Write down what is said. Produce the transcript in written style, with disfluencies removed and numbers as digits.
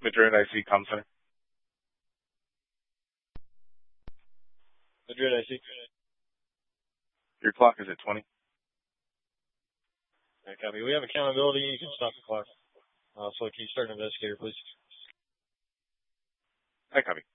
Madrid IC comm center. Madrid IC. Your clock is at 20. Okay, copy. We have accountability. You can stop the clock. So can you start an investigator, please? I copy.